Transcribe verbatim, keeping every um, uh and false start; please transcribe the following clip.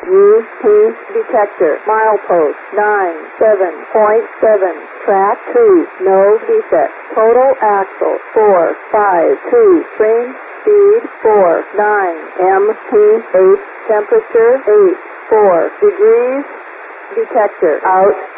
U P detector. Milepost nine seven point seven. Track two. No defect. Total axle four five two. Train speed four nine. M P H temperature eight four degrees. Detector out.